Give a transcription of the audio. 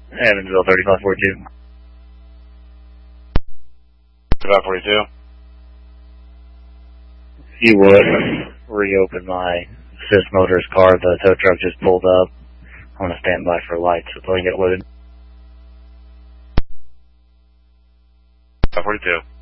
Evansville 3542. 3542. If you would, reopen my Sys Motors car. The tow truck just pulled up. I want to stand by for lights until I get loaded. 542.